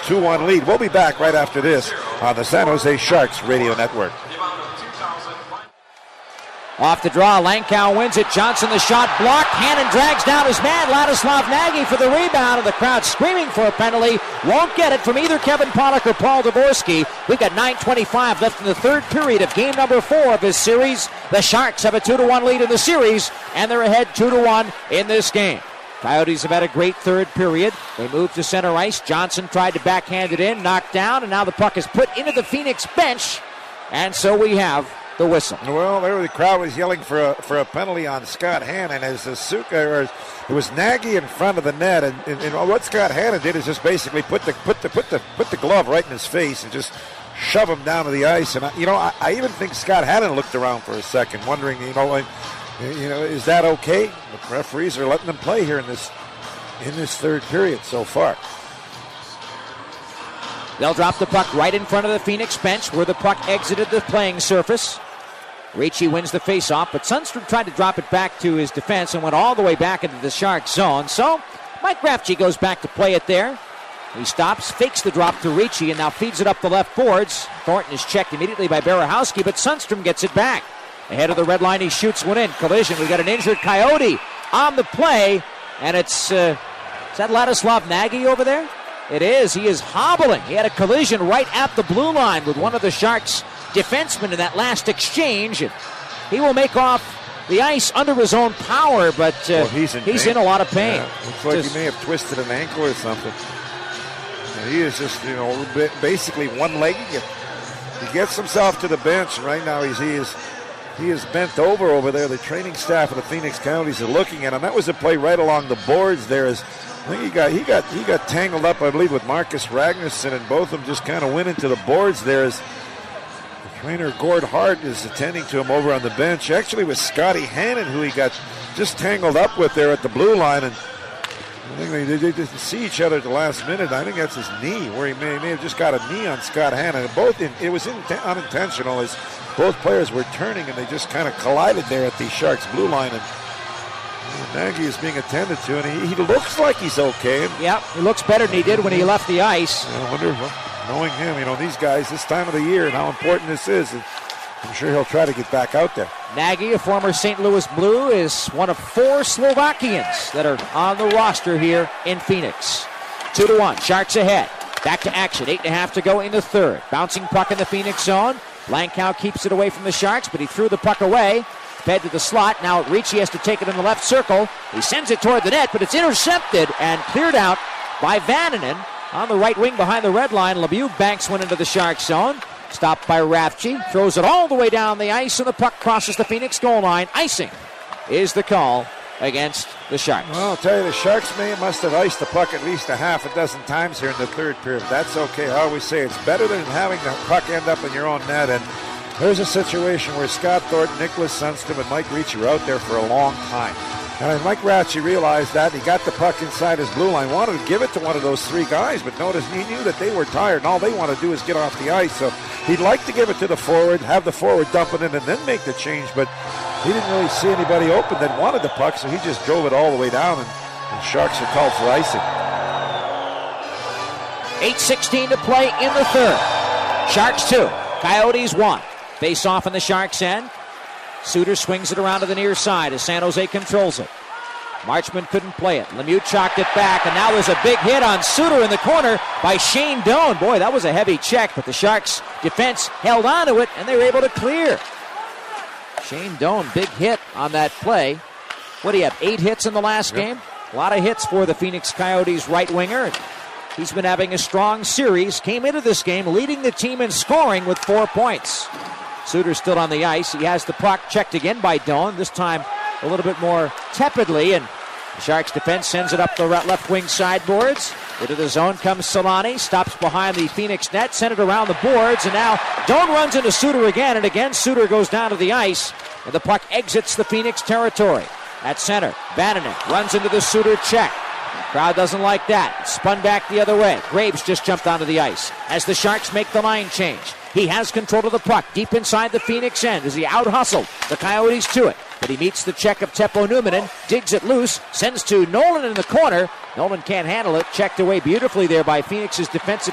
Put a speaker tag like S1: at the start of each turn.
S1: 2-1 lead. We'll be back right after this on the San Jose Sharks Radio Network.
S2: Off the draw, Langkow wins it. Johnson the shot blocked. Hannon drags down his man. Ladislav Nagy for the rebound, and the crowd screaming for a penalty. Won't get it from either Kevin Pollock or Paul Dvorsky. We've got 9:25 left in the third period of game number 4 of this series. The Sharks have a 2-1 lead in the series, and they're ahead 2-1 in this game. Coyotes have had a great third period. They moved to center ice. Johnson tried to backhand it in, knocked down, and now the puck is put into the Phoenix bench, and so we have the whistle.
S1: Well, there the crowd was yelling for a penalty on Scott Hannon as it was Nagy in front of the net, and what Scott Hannon did is just basically put the glove right in his face and just shove him down to the ice. And I even think Scott Hannon looked around for a second, wondering, is that okay? The referees are letting them play here in this third period so far.
S2: They'll drop the puck right in front of the Phoenix bench where the puck exited the playing surface. Ricci wins the faceoff, but Sundstrom tried to drop it back to his defense and went all the way back into the Sharks zone. So Mike Rafchi goes back to play it there. He stops, fakes the drop to Ricci, and now feeds it up the left boards. Thornton is checked immediately by Berehowski, but Sundstrom gets it back. Ahead of the red line, he shoots one in. Collision. We got an injured Coyote on the play, and it's is that Ladislav Nagy over there? It is. He is hobbling. He had a collision right at the blue line with one of the Sharks' defensemen in that last exchange. And he will make off the ice under his own power, but he's in a lot of pain.
S1: Yeah, looks like he may have twisted an ankle or something. And he is just, basically one-legged. He gets himself to the bench, and right now he is bent over there. The training staff of the Phoenix Coyotes are looking at him. That was a play right along the boards there. I think he got tangled up, I believe, with Marcus Ragnarsson, and both of them just kind of went into the boards there as the trainer Gord Hart is attending to him over on the bench. Actually, it was Scotty Hannon who he got just tangled up with there at the blue line, and I think they didn't see each other at the last minute. I think that's his knee, where he may have just got a knee on Scott Hannon. It was unintentional as both players were turning, and they just kind of collided there at the Sharks blue line, and Nagy is being attended to, and he looks like he's okay.
S2: Yeah, he looks better than he did when he left the ice.
S1: I wonder, knowing him, these guys this time of the year and how important this is, I'm sure he'll try to get back out there.
S2: Nagy, a former St. Louis Blue, is one of 4 Slovakians that are on the roster here in Phoenix. 2-1, Sharks ahead. Back to action, 8.5 to go in the third. Bouncing puck in the Phoenix zone. Langkow keeps it away from the Sharks, but he threw the puck away. Fed to the slot. Now Ricci has to take it in the left circle. He sends it toward the net, but it's intercepted and cleared out by Vananen on the right wing behind the red line. Lemieux banks one into the Sharks zone. Stopped by Rafchi. Throws it all the way down the ice, and the puck crosses the Phoenix goal line. Icing is the call against the Sharks.
S1: Well, I'll tell you, the Sharks must have iced the puck at least a half a dozen times here in the third period. That's okay. I always say it's better than having the puck end up in your own net, and there's a situation where Scott Thornton, Nicholas Sundstrom, and Mike Ricci were out there for a long time. And Mike Ricci realized that. He got the puck inside his blue line, wanted to give it to one of those 3 guys, but notice he knew that they were tired, and all they want to do is get off the ice. So he'd like to give it to the forward, have the forward dump it in, and then make the change, but he didn't really see anybody open that wanted the puck, so he just drove it all the way down, and Sharks are called for icing.
S2: 8:16 to play in the third. Sharks 2, Coyotes 1. Face off on the Sharks' end. Suter swings it around to the near side as San Jose controls it. Marchman couldn't play it. Lemieux chalked it back, and now there's a big hit on Suter in the corner by Shane Doan. Boy, that was a heavy check, but the Sharks' defense held on to it, and they were able to clear. Shane Doan, big hit on that play. What do you have, 8 hits in the last game? A lot of hits for the Phoenix Coyotes right winger. He's been having a strong series. Came into this game leading the team in scoring with 4 points. Suter still on the ice. He has the puck checked again by Doan, this time a little bit more tepidly, and the Sharks defense sends it up the left wing sideboards. Into the zone comes Solani, stops behind the Phoenix net, sent it around the boards, and now Doan runs into Suter again, and again Suter goes down to the ice, and the puck exits the Phoenix territory. At center, Vananen runs into the Suter check. Crowd doesn't like that. Spun back the other way. Graves just jumped onto the ice as the Sharks make the line change. He has control of the puck deep inside the Phoenix end as he out-hustled the Coyotes to it. But he meets the check of Teppo Numminen, digs it loose, sends to Nolan in the corner. Nolan can't handle it. Checked away beautifully there by Phoenix's defensive